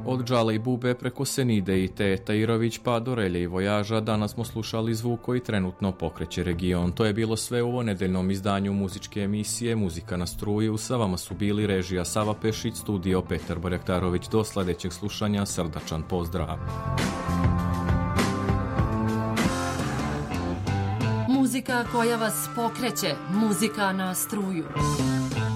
Od Džale i Bube preko Senide i Teta Irović pa do Relje i Vojaža danas smo slušali zvuk koji trenutno pokreće region. To je bilo sve u onedeljnom izdanju muzičke emisije Muzika na struju. Sa vama su bili režija Sava Pešić, studio Petar Barjaktarović. Do sledećeg slušanja, srdačan pozdrav. Muzika koja vas pokreće, muzika na struju.